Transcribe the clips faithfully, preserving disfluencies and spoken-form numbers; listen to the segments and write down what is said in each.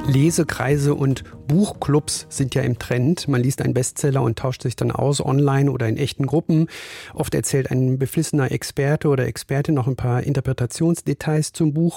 Lesekreise und Buchclubs sind ja im Trend. Man liest einen Bestseller und tauscht sich dann aus, online oder in echten Gruppen. Oft erzählt ein beflissener Experte oder Expertin noch ein paar Interpretationsdetails zum Buch.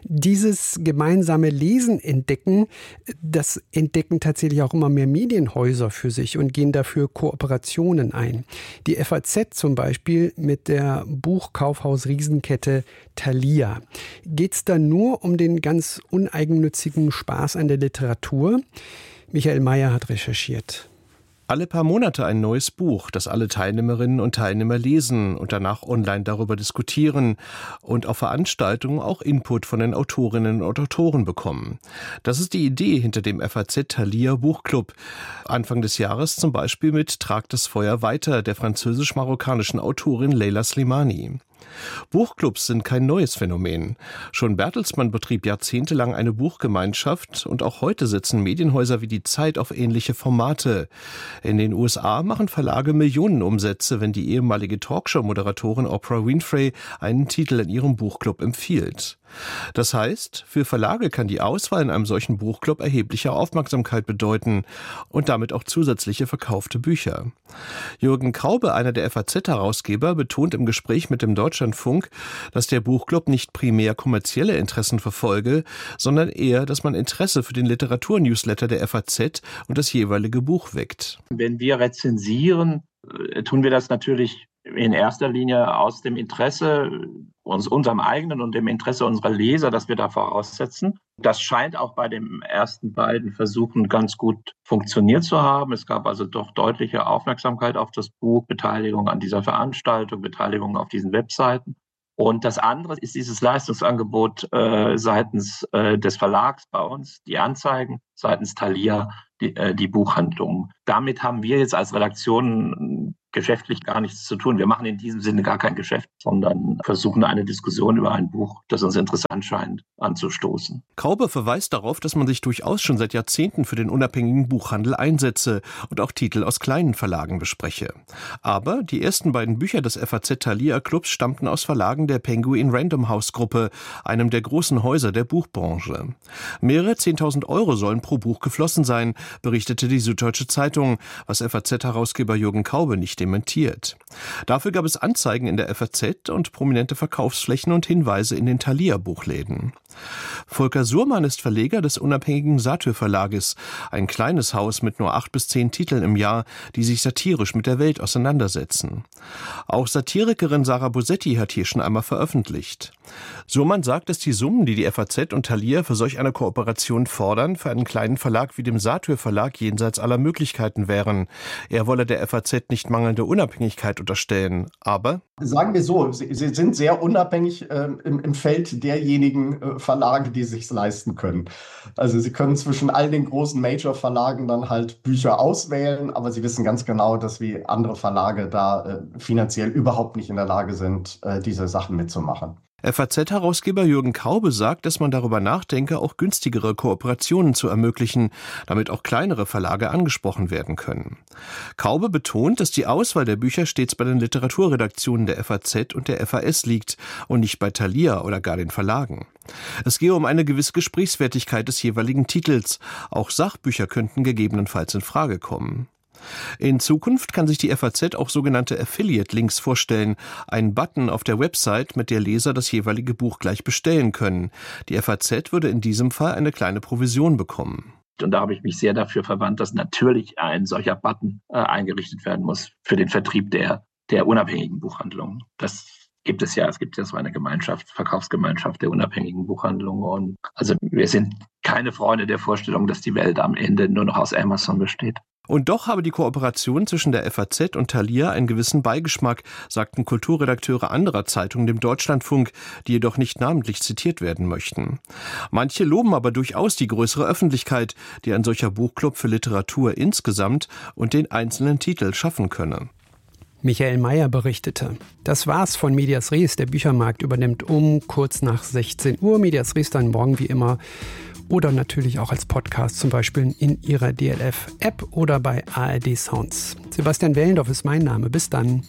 Dieses gemeinsame Lesen entdecken, das entdecken tatsächlich auch immer mehr Medienhäuser für sich und gehen dafür Kooperationen ein. Die F A Z zum Beispiel mit der Buchkaufhaus-Riesenkette Thalia. Geht es da nur um den ganz uneigennützigen Spaß an der Literatur? Michael Mayer hat recherchiert. Alle paar Monate ein neues Buch, das alle Teilnehmerinnen und Teilnehmer lesen und danach online darüber diskutieren und auf Veranstaltungen auch Input von den Autorinnen und Autoren bekommen. Das ist die Idee hinter dem F A Z Thalia Buchclub. Anfang des Jahres zum Beispiel mit Tragt das Feuer weiter der französisch-marokkanischen Autorin Leila Slimani. Buchclubs sind kein neues Phänomen. Schon Bertelsmann betrieb jahrzehntelang eine Buchgemeinschaft und auch heute setzen Medienhäuser wie die Zeit auf ähnliche Formate. In den U S A machen Verlage Millionenumsätze, wenn die ehemalige Talkshow-Moderatorin Oprah Winfrey einen Titel in ihrem Buchclub empfiehlt. Das heißt, für Verlage kann die Auswahl in einem solchen Buchclub erhebliche Aufmerksamkeit bedeuten und damit auch zusätzliche verkaufte Bücher. Jürgen Kaube, einer der F A Z-Herausgeber, betont im Gespräch mit dem Deutschlandfunk, dass der Buchclub nicht primär kommerzielle Interessen verfolge, sondern eher, dass man Interesse für den Literaturnewsletter der F A Z und das jeweilige Buch weckt. Wenn wir rezensieren, tun wir das natürlich in erster Linie aus dem Interesse, uns, unserem eigenen und dem Interesse unserer Leser, das wir da voraussetzen. Das scheint auch bei den ersten beiden Versuchen ganz gut funktioniert zu haben. Es gab also doch deutliche Aufmerksamkeit auf das Buch, Beteiligung an dieser Veranstaltung, Beteiligung auf diesen Webseiten. Und das andere ist dieses Leistungsangebot äh, seitens äh, des Verlags bei uns, die Anzeigen, seitens Thalia, die, äh, die Buchhandlungen. Damit haben wir jetzt als Redaktion geschäftlich gar nichts zu tun. Wir machen in diesem Sinne gar kein Geschäft, sondern versuchen eine Diskussion über ein Buch, das uns interessant scheint, anzustoßen. Kaube verweist darauf, dass man sich durchaus schon seit Jahrzehnten für den unabhängigen Buchhandel einsetze und auch Titel aus kleinen Verlagen bespreche. Aber die ersten beiden Bücher des F A Z Thalia Clubs stammten aus Verlagen der Penguin Random House Gruppe, einem der großen Häuser der Buchbranche. Mehrere zehntausend Euro sollen pro Buch geflossen sein, berichtete die Süddeutsche Zeitung, was F A Z-Herausgeber Jürgen Kaube nicht dementiert. Dafür gab es Anzeigen in der F A Z und prominente Verkaufsflächen und Hinweise in den Thalia-Buchläden. Volker Surmann ist Verleger des unabhängigen Satyr-Verlages, ein kleines Haus mit nur acht bis zehn Titeln im Jahr, die sich satirisch mit der Welt auseinandersetzen. Auch Satirikerin Sarah Bosetti hat hier schon einmal veröffentlicht. Surmann sagt, dass die Summen, die die F A Z und Thalia für solch eine Kooperation fordern, für einen kleinen Verlag wie dem Satyr-Verlag jenseits aller Möglichkeiten wären. Er wolle der F A Z nicht mangelnde Unabhängigkeit unterstellen, aber... Sagen wir so, sie, sie sind sehr unabhängig äh, im, im Feld derjenigen äh, Verlage, die sich's leisten können. Also sie können zwischen all den großen Major-Verlagen dann halt Bücher auswählen, aber sie wissen ganz genau, dass wie andere Verlage da äh, finanziell überhaupt nicht in der Lage sind, äh, diese Sachen mitzumachen. F A Z-Herausgeber Jürgen Kaube sagt, dass man darüber nachdenke, auch günstigere Kooperationen zu ermöglichen, damit auch kleinere Verlage angesprochen werden können. Kaube betont, dass die Auswahl der Bücher stets bei den Literaturredaktionen der F A Z und der F A S liegt und nicht bei Thalia oder gar den Verlagen. Es gehe um eine gewisse Gesprächswertigkeit des jeweiligen Titels. Auch Sachbücher könnten gegebenenfalls in Frage kommen. In Zukunft kann sich die F A Z auch sogenannte Affiliate-Links vorstellen, einen Button auf der Website, mit der Leser das jeweilige Buch gleich bestellen können. Die F A Z würde in diesem Fall eine kleine Provision bekommen. Und da habe ich mich sehr dafür verwandt, dass natürlich ein solcher Button äh, eingerichtet werden muss für den Vertrieb der, der unabhängigen Buchhandlungen. Das gibt es ja, es gibt ja so eine Gemeinschaft, Verkaufsgemeinschaft der unabhängigen Buchhandlungen. Und also wir sind keine Freunde der Vorstellung, dass die Welt am Ende nur noch aus Amazon besteht. Und doch habe die Kooperation zwischen der F A Z und Thalia einen gewissen Beigeschmack, sagten Kulturredakteure anderer Zeitungen dem Deutschlandfunk, die jedoch nicht namentlich zitiert werden möchten. Manche loben aber durchaus die größere Öffentlichkeit, die ein solcher Buchclub für Literatur insgesamt und den einzelnen Titel schaffen könne. Michael Mayer berichtete. Das war's von Medias Res. Der Büchermarkt übernimmt um kurz nach sechzehn Uhr. Medias Res dann morgen wie immer. Oder natürlich auch als Podcast, zum Beispiel in Ihrer D L F-App oder bei A R D Sounds. Sebastian Wellendorf ist mein Name. Bis dann.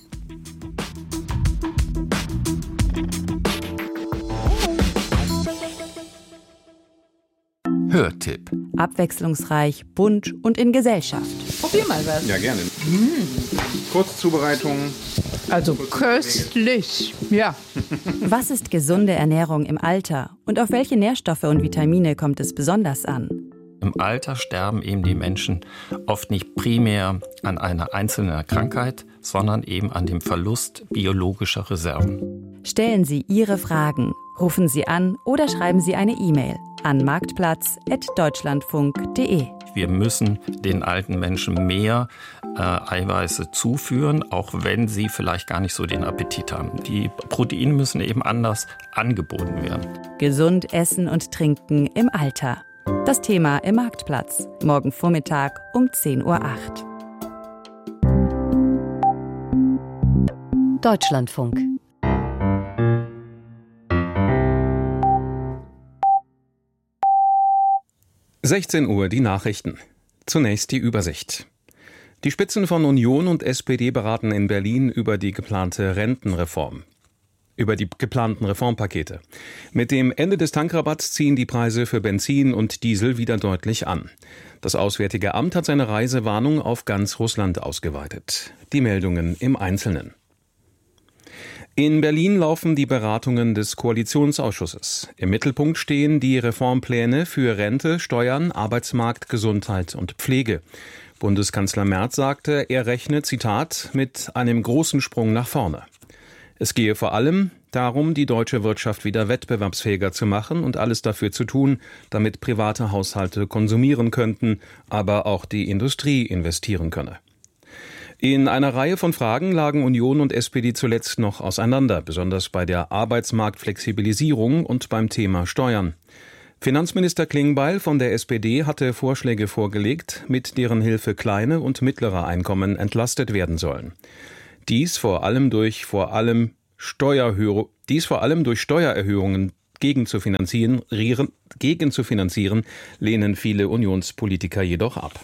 Hörtipp. Abwechslungsreich, bunt und in Gesellschaft. Probier mal was. Ja, gerne. Mmh. Kurzzubereitung. Also köstlich, ja. Was ist gesunde Ernährung im Alter und auf welche Nährstoffe und Vitamine kommt es besonders an? Im Alter sterben eben die Menschen oft nicht primär an einer einzelnen Krankheit, sondern eben an dem Verlust biologischer Reserven. Stellen Sie Ihre Fragen, rufen Sie an oder schreiben Sie eine E-Mail an marktplatz at deutschlandfunk punkt de. Wir müssen den alten Menschen mehr äh, Eiweiße zuführen, auch wenn sie vielleicht gar nicht so den Appetit haben. Die Proteine müssen eben anders angeboten werden. Gesund essen und trinken im Alter. Das Thema im Marktplatz. Morgen Vormittag um zehn Uhr acht. Deutschlandfunk. sechzehn Uhr die Nachrichten. Zunächst die Übersicht. Die Spitzen von Union und S P D beraten in Berlin über die geplante Rentenreform. Über die geplanten Reformpakete. Mit dem Ende des Tankrabatts ziehen die Preise für Benzin und Diesel wieder deutlich an. Das Auswärtige Amt hat seine Reisewarnung auf ganz Russland ausgeweitet. Die Meldungen im Einzelnen. In Berlin laufen die Beratungen des Koalitionsausschusses. Im Mittelpunkt stehen die Reformpläne für Rente, Steuern, Arbeitsmarkt, Gesundheit und Pflege. Bundeskanzler Merz sagte, er rechne, Zitat, mit einem großen Sprung nach vorne. Es gehe vor allem darum, die deutsche Wirtschaft wieder wettbewerbsfähiger zu machen und alles dafür zu tun, damit private Haushalte konsumieren könnten, aber auch die Industrie investieren könne. In einer Reihe von Fragen lagen Union und S P D zuletzt noch auseinander, besonders bei der Arbeitsmarktflexibilisierung und beim Thema Steuern. Finanzminister Klingbeil von der S P D hatte Vorschläge vorgelegt, mit deren Hilfe kleine und mittlere Einkommen entlastet werden sollen. Dies vor allem durch vor allem Steuererhöhung, dies vor allem durch Steuererhöhungen gegen zu finanzieren, gegen zu finanzieren, lehnen viele Unionspolitiker jedoch ab.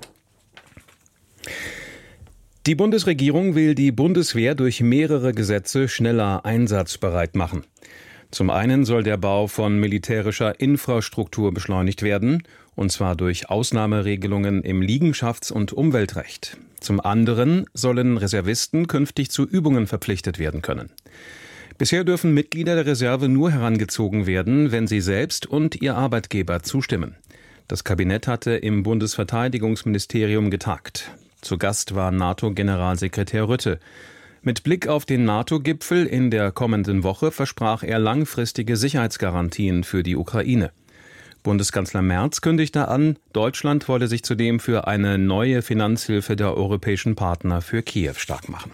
Die Bundesregierung will die Bundeswehr durch mehrere Gesetze schneller einsatzbereit machen. Zum einen soll der Bau von militärischer Infrastruktur beschleunigt werden, und zwar durch Ausnahmeregelungen im Liegenschafts- und Umweltrecht. Zum anderen sollen Reservisten künftig zu Übungen verpflichtet werden können. Bisher dürfen Mitglieder der Reserve nur herangezogen werden, wenn sie selbst und ihr Arbeitgeber zustimmen. Das Kabinett hatte im Bundesverteidigungsministerium getagt. Zu Gast war NATO-Generalsekretär Rutte. Mit Blick auf den NATO-Gipfel in der kommenden Woche versprach er langfristige Sicherheitsgarantien für die Ukraine. Bundeskanzler Merz kündigte an, Deutschland wolle sich zudem für eine neue Finanzhilfe der europäischen Partner für Kiew stark machen.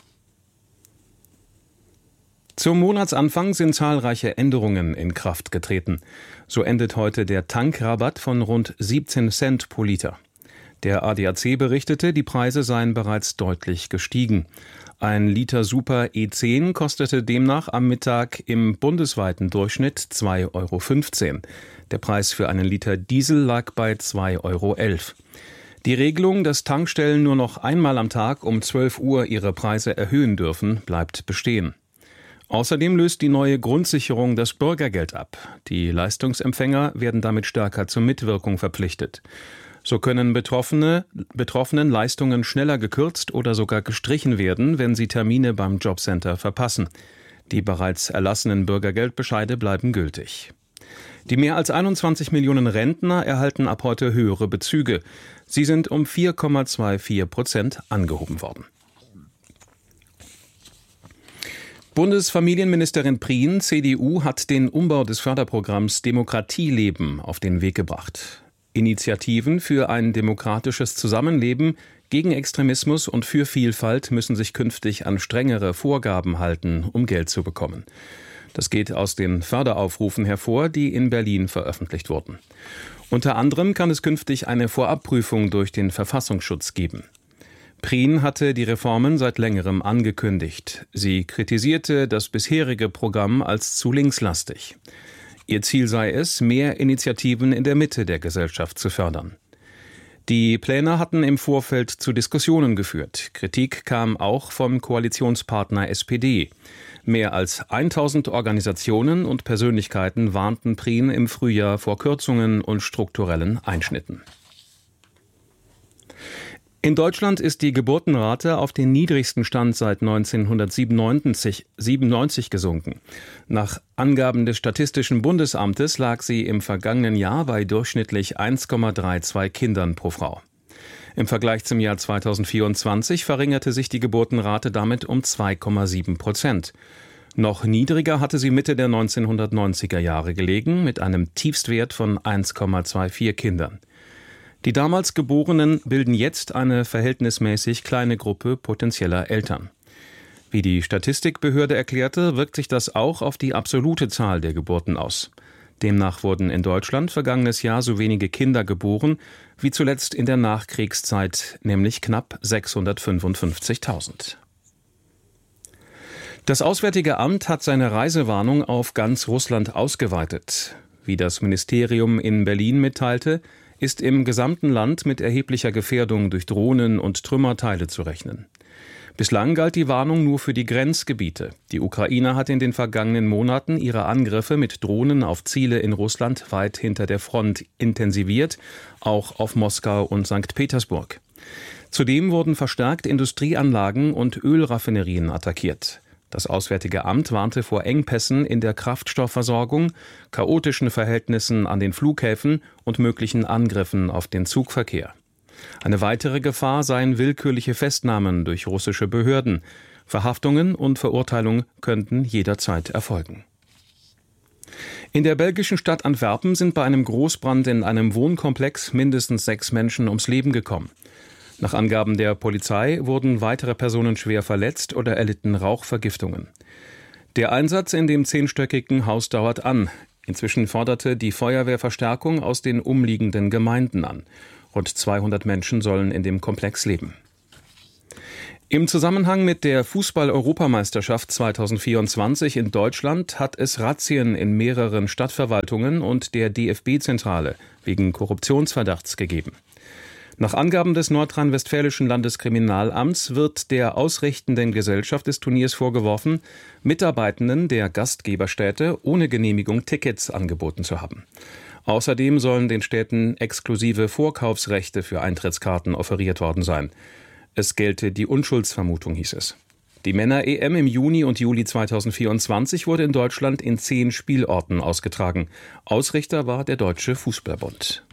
Zum Monatsanfang sind zahlreiche Änderungen in Kraft getreten. So endet heute der Tankrabatt von rund siebzehn Cent pro Liter. Der A D A C berichtete, die Preise seien bereits deutlich gestiegen. Ein Liter Super E zehn kostete demnach am Mittag im bundesweiten Durchschnitt zwei Euro fünfzehn. Der Preis für einen Liter Diesel lag bei zwei Euro elf. Die Regelung, dass Tankstellen nur noch einmal am Tag um zwölf Uhr ihre Preise erhöhen dürfen, bleibt bestehen. Außerdem löst die neue Grundsicherung das Bürgergeld ab. Die Leistungsempfänger werden damit stärker zur Mitwirkung verpflichtet. So können Betroffene, Betroffenen Leistungen schneller gekürzt oder sogar gestrichen werden, wenn sie Termine beim Jobcenter verpassen. Die bereits erlassenen Bürgergeldbescheide bleiben gültig. Die mehr als einundzwanzig Millionen Rentner erhalten ab heute höhere Bezüge. Sie sind um vier Komma vierundzwanzig Prozent angehoben worden. Bundesfamilienministerin Prien, C D U, hat den Umbau des Förderprogramms Demokratieleben auf den Weg gebracht. Initiativen für ein demokratisches Zusammenleben gegen Extremismus und für Vielfalt müssen sich künftig an strengere Vorgaben halten, um Geld zu bekommen. Das geht aus den Förderaufrufen hervor, die in Berlin veröffentlicht wurden. Unter anderem kann es künftig eine Vorabprüfung durch den Verfassungsschutz geben. Prien hatte die Reformen seit längerem angekündigt. Sie kritisierte das bisherige Programm als zu linkslastig. Ihr Ziel sei es, mehr Initiativen in der Mitte der Gesellschaft zu fördern. Die Pläne hatten im Vorfeld zu Diskussionen geführt. Kritik kam auch vom Koalitionspartner S P D. Mehr als tausend Organisationen und Persönlichkeiten warnten Prien im Frühjahr vor Kürzungen und strukturellen Einschnitten. In Deutschland ist die Geburtenrate auf den niedrigsten Stand seit neunzehnhundertsiebenundneunzig gesunken. Nach Angaben des Statistischen Bundesamtes lag sie im vergangenen Jahr bei durchschnittlich eins Komma zweiunddreißig Kindern pro Frau. Im Vergleich zum Jahr zweitausendvierundzwanzig verringerte sich die Geburtenrate damit um zwei Komma sieben Prozent. Noch niedriger hatte sie Mitte der neunzehnhundertneunziger Jahre gelegen, mit einem Tiefstwert von eins Komma vierundzwanzig Kindern. Die damals Geborenen bilden jetzt eine verhältnismäßig kleine Gruppe potenzieller Eltern. Wie die Statistikbehörde erklärte, wirkt sich das auch auf die absolute Zahl der Geburten aus. Demnach wurden in Deutschland vergangenes Jahr so wenige Kinder geboren wie zuletzt in der Nachkriegszeit, nämlich knapp sechshundertfünfundfünfzigtausend. Das Auswärtige Amt hat seine Reisewarnung auf ganz Russland ausgeweitet. Wie das Ministerium in Berlin mitteilte, ist im gesamten Land mit erheblicher Gefährdung durch Drohnen und Trümmerteile zu rechnen. Bislang galt die Warnung nur für die Grenzgebiete. Die Ukraine hat in den vergangenen Monaten ihre Angriffe mit Drohnen auf Ziele in Russland weit hinter der Front intensiviert, auch auf Moskau und Sankt Petersburg. Zudem wurden verstärkt Industrieanlagen und Ölraffinerien attackiert. Das Auswärtige Amt warnte vor Engpässen in der Kraftstoffversorgung, chaotischen Verhältnissen an den Flughäfen und möglichen Angriffen auf den Zugverkehr. Eine weitere Gefahr seien willkürliche Festnahmen durch russische Behörden. Verhaftungen und Verurteilung könnten jederzeit erfolgen. In der belgischen Stadt Antwerpen sind bei einem Großbrand in einem Wohnkomplex mindestens sechs Menschen ums Leben gekommen. Nach Angaben der Polizei wurden weitere Personen schwer verletzt oder erlitten Rauchvergiftungen. Der Einsatz in dem zehnstöckigen Haus dauert an. Inzwischen forderte die Feuerwehr Verstärkung aus den umliegenden Gemeinden an. Rund zweihundert Menschen sollen in dem Komplex leben. Im Zusammenhang mit der Fußball-Europameisterschaft zweitausendvierundzwanzig in Deutschland hat es Razzien in mehreren Stadtverwaltungen und der D F B-Zentrale wegen Korruptionsverdachts gegeben. Nach Angaben des nordrhein-westfälischen Landeskriminalamts wird der ausrichtenden Gesellschaft des Turniers vorgeworfen, Mitarbeitenden der Gastgeberstädte ohne Genehmigung Tickets angeboten zu haben. Außerdem sollen den Städten exklusive Vorkaufsrechte für Eintrittskarten offeriert worden sein. Es gelte die Unschuldsvermutung, hieß es. Die Männer-E M im Juni und Juli zweitausendvierundzwanzig wurde in Deutschland in zehn Spielorten ausgetragen. Ausrichter war der Deutsche Fußballbund.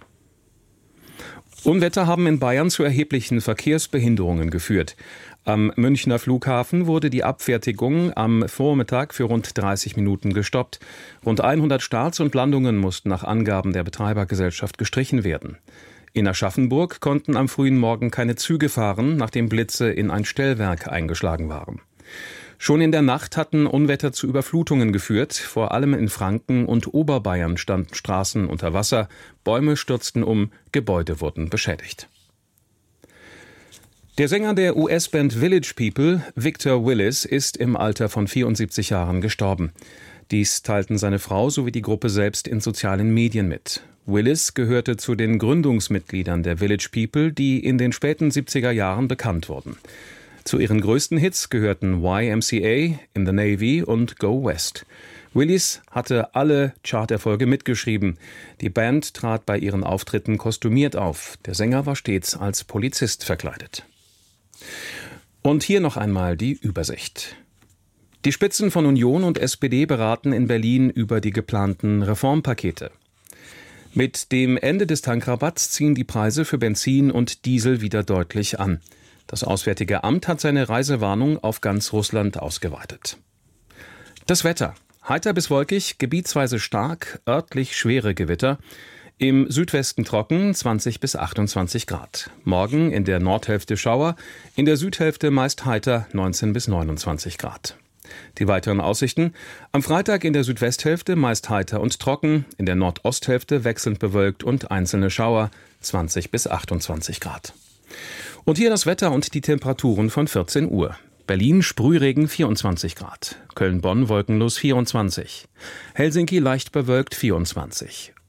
Unwetter haben in Bayern zu erheblichen Verkehrsbehinderungen geführt. Am Münchner Flughafen wurde die Abfertigung am Vormittag für rund dreißig Minuten gestoppt. Rund hundert Starts und Landungen mussten nach Angaben der Betreibergesellschaft gestrichen werden. In Aschaffenburg konnten am frühen Morgen keine Züge fahren, nachdem Blitze in ein Stellwerk eingeschlagen waren. Schon in der Nacht hatten Unwetter zu Überflutungen geführt. Vor allem in Franken und Oberbayern standen Straßen unter Wasser, Bäume stürzten um, Gebäude wurden beschädigt. Der Sänger der U S-Band Village People, Victor Willis, ist im Alter von vierundsiebzig Jahren gestorben. Dies teilten seine Frau sowie die Gruppe selbst in sozialen Medien mit. Willis gehörte zu den Gründungsmitgliedern der Village People, die in den späten siebziger Jahren bekannt wurden. Zu ihren größten Hits gehörten Y M C A, In the Navy und Go West. Willis hatte alle Charterfolge mitgeschrieben. Die Band trat bei ihren Auftritten kostümiert auf. Der Sänger war stets als Polizist verkleidet. Und hier noch einmal die Übersicht. Die Spitzen von Union und S P D beraten in Berlin über die geplanten Reformpakete. Mit dem Ende des Tankrabatts ziehen die Preise für Benzin und Diesel wieder deutlich an. Das Auswärtige Amt hat seine Reisewarnung auf ganz Russland ausgeweitet. Das Wetter. Heiter bis wolkig, gebietsweise stark, örtlich schwere Gewitter. Im Südwesten trocken, zwanzig bis achtundzwanzig Grad. Morgen in der Nordhälfte Schauer, in der Südhälfte meist heiter, neunzehn bis neunundzwanzig Grad. Die weiteren Aussichten. Am Freitag in der Südwesthälfte meist heiter und trocken, in der Nordosthälfte wechselnd bewölkt und einzelne Schauer, zwanzig bis achtundzwanzig Grad. Und hier das Wetter und die Temperaturen von vierzehn Uhr. Berlin Sprühregen vierundzwanzig Grad, Köln-Bonn wolkenlos vierundzwanzig, Helsinki leicht bewölkt vierundzwanzig,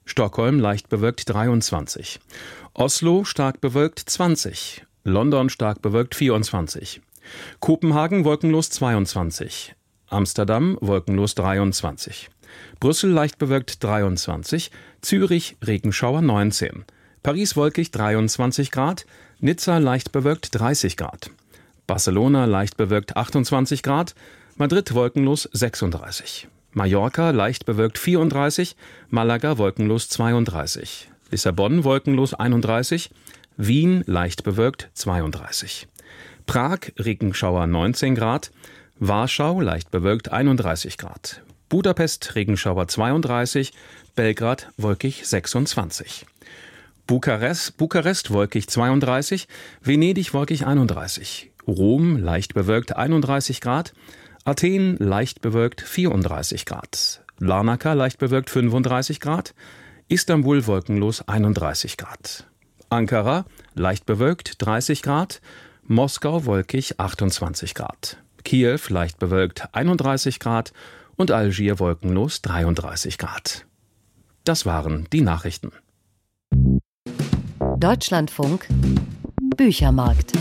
Stockholm leicht bewölkt dreiundzwanzig. Oslo stark bewölkt zwanzig. London stark bewölkt vierundzwanzig. Kopenhagen wolkenlos zweiundzwanzig. Amsterdam wolkenlos dreiundzwanzig. Brüssel leicht bewölkt dreiundzwanzig. Zürich Regenschauer neunzehn. Paris wolkig dreiundzwanzig Grad. Nizza leicht bewölkt dreißig Grad. Barcelona leicht bewölkt achtundzwanzig Grad. Madrid wolkenlos sechsunddreißig. Mallorca leicht bewölkt vierunddreißig. Malaga wolkenlos zweiunddreißig. Lissabon wolkenlos einunddreißig. Wien leicht bewölkt zweiunddreißig. Prag Regenschauer neunzehn Grad. Warschau leicht bewölkt einunddreißig Grad. Budapest Regenschauer zweiunddreißig. Belgrad wolkig sechsundzwanzig. Bukarest, Bukarest wolkig zweiunddreißig. Venedig wolkig einunddreißig. Rom leicht bewölkt einunddreißig Grad. Athen leicht bewölkt vierunddreißig Grad. Larnaca leicht bewölkt fünfunddreißig Grad. Istanbul wolkenlos einunddreißig Grad. Ankara leicht bewölkt dreißig Grad. Moskau wolkig achtundzwanzig Grad. Kiew leicht bewölkt einunddreißig Grad und Algier wolkenlos dreiunddreißig Grad. Das waren die Nachrichten. Deutschlandfunk Büchermarkt.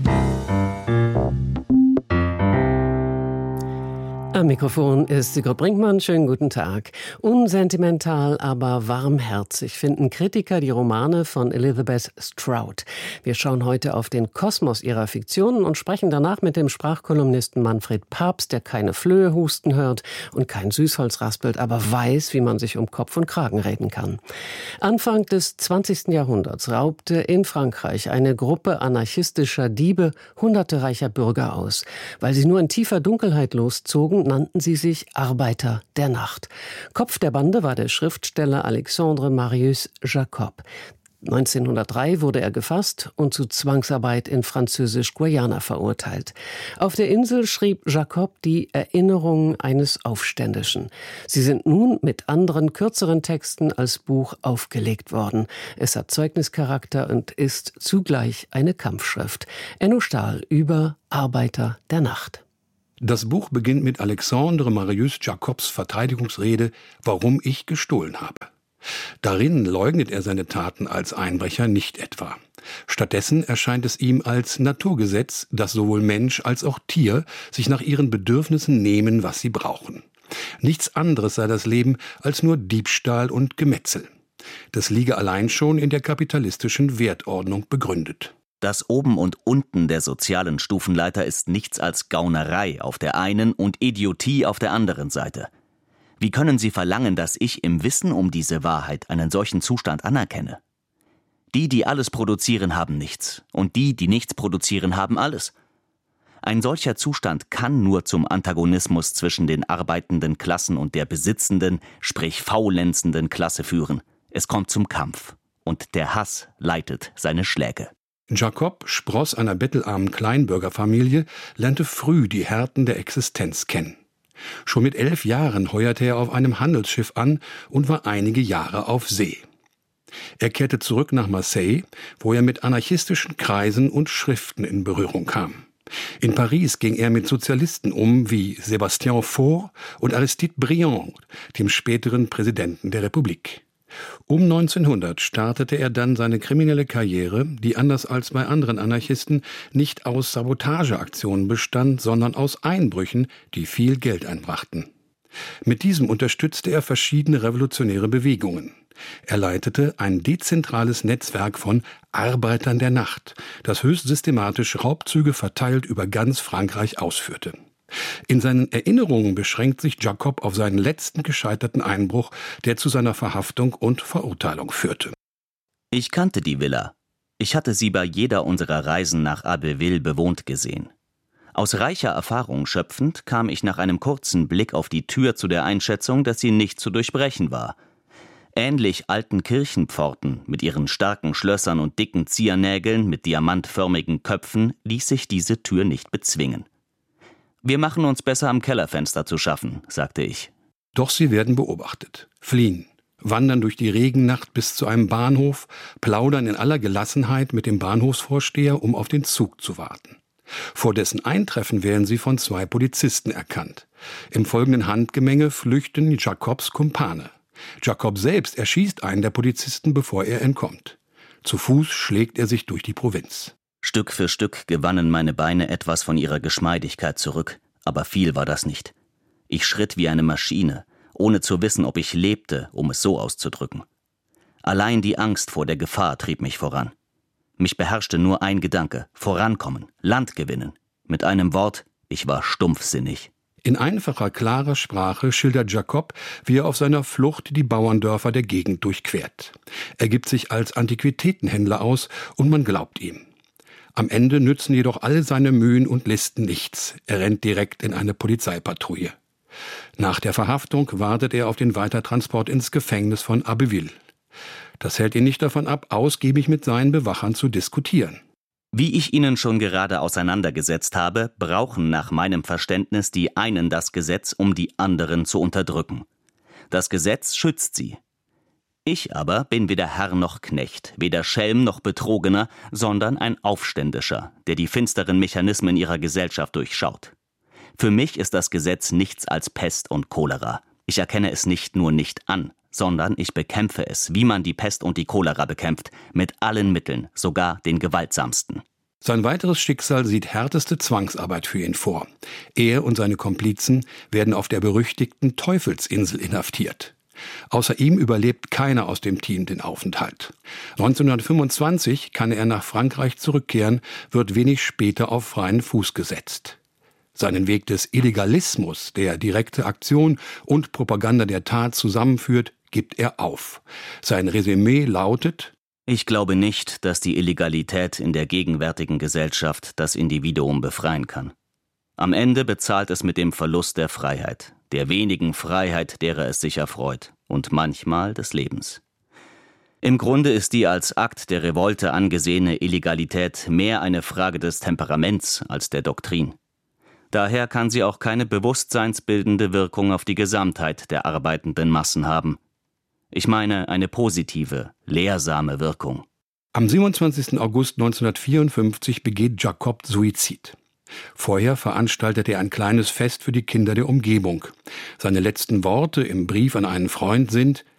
Am Mikrofon ist Sigrid Brinkmann. Schönen guten Tag. Unsentimental, aber warmherzig finden Kritiker die Romane von Elizabeth Strout. Wir schauen heute auf den Kosmos ihrer Fiktionen und sprechen danach mit dem Sprachkolumnisten Manfred Pabst, der keine Flöhe husten hört und kein Süßholz raspelt, aber weiß, wie man sich um Kopf und Kragen reden kann. Anfang des zwanzigsten Jahrhunderts raubte in Frankreich eine Gruppe anarchistischer Diebe hunderte reicher Bürger aus. Weil sie nur in tiefer Dunkelheit loszogen, nannten sie sich Arbeiter der Nacht. Kopf der Bande war der Schriftsteller Alexandre Marius Jacob. neunzehnhundertdrei wurde er gefasst und zu Zwangsarbeit in Französisch-Guayana verurteilt. Auf der Insel schrieb Jacob die Erinnerungen eines Aufständischen. Sie sind nun mit anderen, kürzeren Texten als Buch aufgelegt worden. Es hat Zeugnischarakter und ist zugleich eine Kampfschrift. Enno Stahl über Arbeiter der Nacht. Das Buch beginnt mit Alexandre Marius Jacobs Verteidigungsrede »Warum ich gestohlen habe«. Darin leugnet er seine Taten als Einbrecher nicht etwa. Stattdessen erscheint es ihm als Naturgesetz, dass sowohl Mensch als auch Tier sich nach ihren Bedürfnissen nehmen, was sie brauchen. Nichts anderes sei das Leben als nur Diebstahl und Gemetzel. Das liege allein schon in der kapitalistischen Wertordnung begründet. Das Oben und Unten der sozialen Stufenleiter ist nichts als Gaunerei auf der einen und Idiotie auf der anderen Seite. Wie können Sie verlangen, dass ich im Wissen um diese Wahrheit einen solchen Zustand anerkenne? Die, die alles produzieren, haben nichts, und die, die nichts produzieren, haben alles. Ein solcher Zustand kann nur zum Antagonismus zwischen den arbeitenden Klassen und der besitzenden, sprich faulenzenden Klasse führen. Es kommt zum Kampf, und der Hass leitet seine Schläge. Jacob, Spross einer bettelarmen Kleinbürgerfamilie, lernte früh die Härten der Existenz kennen. Schon mit elf Jahren heuerte er auf einem Handelsschiff an und war einige Jahre auf See. Er kehrte zurück nach Marseille, wo er mit anarchistischen Kreisen und Schriften in Berührung kam. In Paris ging er mit Sozialisten um wie Sébastien Faure und Aristide Briand, dem späteren Präsidenten der Republik. Um neunzehnhundert startete er dann seine kriminelle Karriere, die anders als bei anderen Anarchisten nicht aus Sabotageaktionen bestand, sondern aus Einbrüchen, die viel Geld einbrachten. Mit diesem unterstützte er verschiedene revolutionäre Bewegungen. Er leitete ein dezentrales Netzwerk von Arbeitern der Nacht, das höchst systematisch Raubzüge verteilt über ganz Frankreich ausführte. In seinen Erinnerungen beschränkt sich Jacob auf seinen letzten gescheiterten Einbruch, der zu seiner Verhaftung und Verurteilung führte. Ich kannte die Villa. Ich hatte sie bei jeder unserer Reisen nach Abbeville bewohnt gesehen. Aus reicher Erfahrung schöpfend kam ich nach einem kurzen Blick auf die Tür zu der Einschätzung, dass sie nicht zu durchbrechen war. Ähnlich alten Kirchenpforten mit ihren starken Schlössern und dicken Ziernägeln mit diamantförmigen Köpfen ließ sich diese Tür nicht bezwingen. »Wir machen uns besser am Kellerfenster zu schaffen«, sagte ich. Doch sie werden beobachtet, fliehen, wandern durch die Regennacht bis zu einem Bahnhof, plaudern in aller Gelassenheit mit dem Bahnhofsvorsteher, um auf den Zug zu warten. Vor dessen Eintreffen werden sie von zwei Polizisten erkannt. Im folgenden Handgemenge flüchten Jacobs Kumpane. Jacob selbst erschießt einen der Polizisten, bevor er entkommt. Zu Fuß schlägt er sich durch die Provinz. Stück für Stück gewannen meine Beine etwas von ihrer Geschmeidigkeit zurück, aber viel war das nicht. Ich schritt wie eine Maschine, ohne zu wissen, ob ich lebte, um es so auszudrücken. Allein die Angst vor der Gefahr trieb mich voran. Mich beherrschte nur ein Gedanke: vorankommen, Land gewinnen. Mit einem Wort, ich war stumpfsinnig. In einfacher, klarer Sprache schildert Jacob, wie er auf seiner Flucht die Bauerndörfer der Gegend durchquert. Er gibt sich als Antiquitätenhändler aus und man glaubt ihm. Am Ende nützen jedoch alle seine Mühen und Listen nichts. Er rennt direkt in eine Polizeipatrouille. Nach der Verhaftung wartet er auf den Weitertransport ins Gefängnis von Abbeville. Das hält ihn nicht davon ab, ausgiebig mit seinen Bewachern zu diskutieren. Wie ich Ihnen schon gerade auseinandergesetzt habe, brauchen nach meinem Verständnis die einen das Gesetz, um die anderen zu unterdrücken. Das Gesetz schützt sie. Ich aber bin weder Herr noch Knecht, weder Schelm noch Betrogener, sondern ein Aufständischer, der die finsteren Mechanismen ihrer Gesellschaft durchschaut. Für mich ist das Gesetz nichts als Pest und Cholera. Ich erkenne es nicht nur nicht an, sondern ich bekämpfe es, wie man die Pest und die Cholera bekämpft, mit allen Mitteln, sogar den gewaltsamsten. Sein weiteres Schicksal sieht härteste Zwangsarbeit für ihn vor. Er und seine Komplizen werden auf der berüchtigten Teufelsinsel inhaftiert. Außer ihm überlebt keiner aus dem Team den Aufenthalt. neunzehnhundertfünfundzwanzig kann er nach Frankreich zurückkehren, wird wenig später auf freien Fuß gesetzt. Seinen Weg des Illegalismus, der direkte Aktion und Propaganda der Tat zusammenführt, gibt er auf. Sein Resümee lautet: Ich glaube nicht, dass die Illegalität in der gegenwärtigen Gesellschaft das Individuum befreien kann. Am Ende bezahlt es mit dem Verlust der Freiheit, der wenigen Freiheit, derer es sich erfreut, und manchmal des Lebens. Im Grunde ist die als Akt der Revolte angesehene Illegalität mehr eine Frage des Temperaments als der Doktrin. Daher kann sie auch keine bewusstseinsbildende Wirkung auf die Gesamtheit der arbeitenden Massen haben. Ich meine eine positive, lehrsame Wirkung. Am siebenundzwanzigsten August neunzehnhundertvierundfünfzig begeht Jacob Suizid. Vorher veranstaltet er ein kleines Fest für die Kinder der Umgebung. Seine letzten Worte im Brief an einen Freund sind: